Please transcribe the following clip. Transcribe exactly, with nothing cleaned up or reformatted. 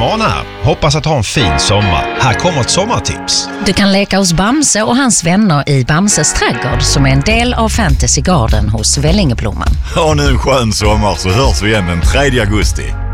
Svan här. Hoppas att ha en fin sommar. Här kommer ett sommartips. Du kan leka hos Bamse och hans vänner i Bamses trädgård som är en del av Fantasy Garden hos Vällingeblomman. Ha nu en skön sommar så hörs vi igen den tredje augusti.